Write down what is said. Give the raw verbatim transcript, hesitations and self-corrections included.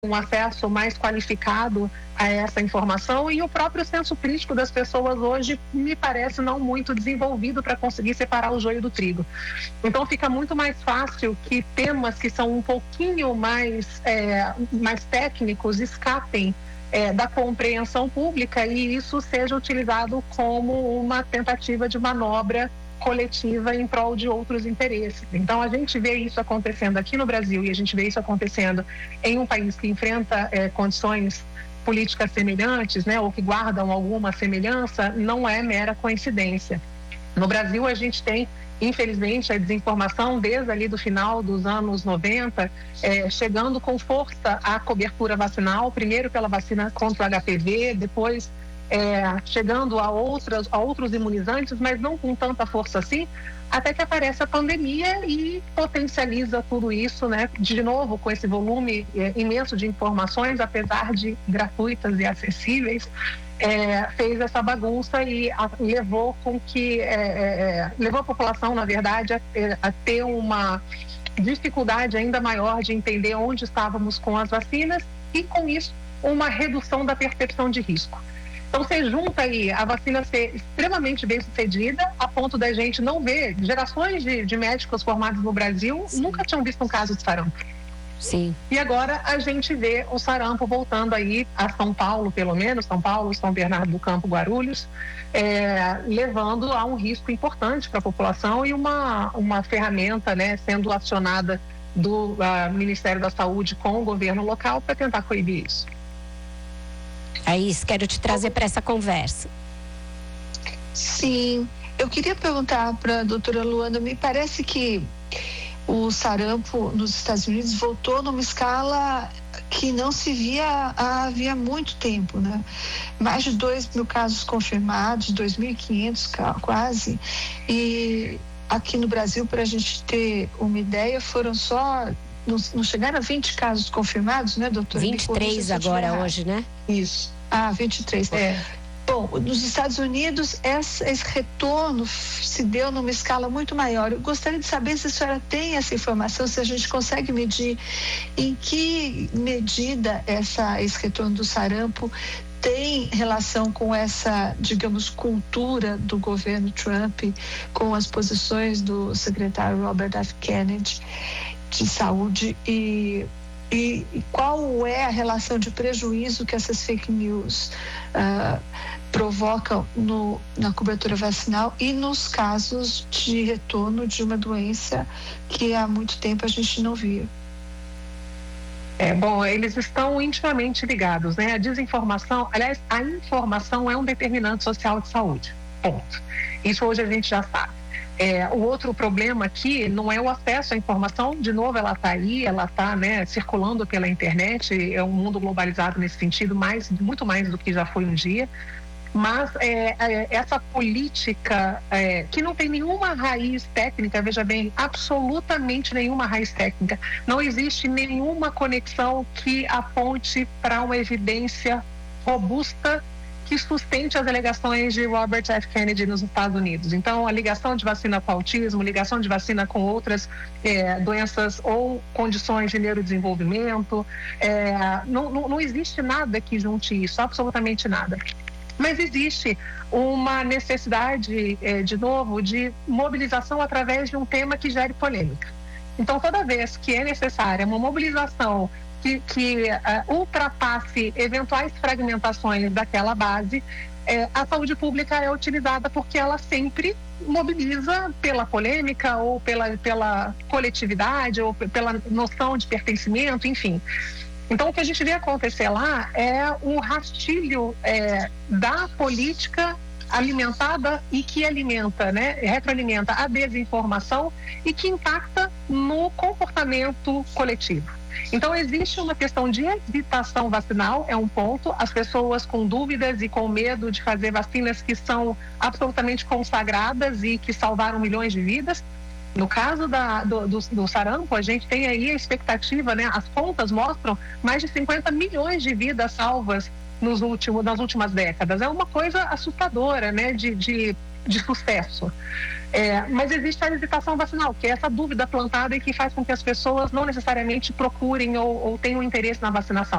um acesso mais qualificado a essa informação, e o próprio senso crítico das pessoas hoje me parece não muito desenvolvido para conseguir separar o joio do trigo. Então fica muito mais fácil que temas que são um pouquinho mais, é, mais técnicos escapem é, da compreensão pública, e isso seja utilizado como uma tentativa de manobra coletiva em prol de outros interesses. Então a gente vê isso acontecendo aqui no Brasil, e a gente vê isso acontecendo em um país que enfrenta é, condições políticas semelhantes, né, ou que guardam alguma semelhança, não é mera coincidência. No Brasil a gente tem, infelizmente, a desinformação desde ali do final dos anos noventa, é, chegando com força à cobertura vacinal, primeiro pela vacina contra o H P V, depois É, chegando a, outras, a outros imunizantes, mas não com tanta força assim, até que aparece a pandemia e potencializa tudo isso, né? De novo, com esse volume é, imenso de informações, apesar de gratuitas e acessíveis, é, fez essa bagunça e a, levou com que é, é, levou a população, na verdade, a, a ter uma dificuldade ainda maior de entender onde estávamos com as vacinas, e com isso uma redução da percepção de risco. Então você junta aí a vacina ser extremamente bem sucedida, a ponto da gente não ver, gerações de, de médicos formados no Brasil Sim. nunca tinham visto um caso de sarampo. Sim. E agora a gente vê o sarampo voltando aí a São Paulo, pelo menos, São Paulo, São Bernardo do Campo, Guarulhos, é, levando a um risco importante para a população, e uma, uma ferramenta, né, sendo acionada do uh, Ministério da Saúde com o governo local para tentar coibir isso. Thaís, quero te trazer para essa conversa. Sim, eu queria perguntar para a doutora Luana, me parece que o sarampo nos Estados Unidos voltou numa escala que não se via havia muito tempo, né? Mais de dois mil casos confirmados, dois mil e quinhentos quase, e aqui no Brasil, para a gente ter uma ideia, foram só... Não, não chegaram a vinte casos confirmados, né, doutora? vinte e três agora, hoje, né? Isso. Ah, vinte e três. É. Bom, nos Estados Unidos, esse, esse retorno se deu numa escala muito maior. Eu gostaria de saber se a senhora tem essa informação, se a gente consegue medir em que medida essa, esse retorno do sarampo tem relação com essa, digamos, cultura do governo Trump, com as posições do secretário Robert F. Kennedy de saúde, e, e, e qual é a relação de prejuízo que essas fake news uh, provocam no, na cobertura vacinal e nos casos de retorno de uma doença que há muito tempo a gente não via. É, bom, eles estão intimamente ligados, né? A desinformação, aliás, a informação é um determinante social de saúde, ponto. Isso hoje a gente já sabe. É, o outro problema aqui não é o acesso à informação, de novo ela está aí, ela está, né, circulando pela internet, é um mundo globalizado nesse sentido, mais, muito mais do que já foi um dia, mas é, é, essa política é, que não tem nenhuma raiz técnica, veja bem, absolutamente nenhuma raiz técnica, não existe nenhuma conexão que aponte para uma evidência robusta que sustente as alegações de Robert F. Kennedy nos Estados Unidos. Então, a ligação de vacina com autismo, ligação de vacina com outras é, doenças ou condições de neurodesenvolvimento, é, não, não, não existe nada que junte isso, absolutamente nada. Mas existe uma necessidade, é, de novo, de mobilização através de um tema que gere polêmica. Então, toda vez que é necessária uma mobilização que, que uh, ultrapasse eventuais fragmentações daquela base, eh, a saúde pública é utilizada, porque ela sempre mobiliza pela polêmica ou pela, pela coletividade ou pela noção de pertencimento, enfim. Então, o que a gente vê acontecer lá é um rastilho eh, da política alimentada e que alimenta, né, retroalimenta a desinformação e que impacta no comportamento coletivo. Então, existe uma questão de hesitação vacinal, é um ponto, as pessoas com dúvidas e com medo de fazer vacinas que são absolutamente consagradas e que salvaram milhões de vidas. No caso da, do, do, do sarampo, a gente tem aí a expectativa, né, as contas mostram mais de cinquenta milhões de vidas salvas nos últimos, nas últimas décadas. É uma coisa assustadora, né, de, de, de sucesso. É, mas existe a hesitação vacinal, que é essa dúvida plantada e que faz com que as pessoas não necessariamente procurem ou, ou tenham interesse na vacinação.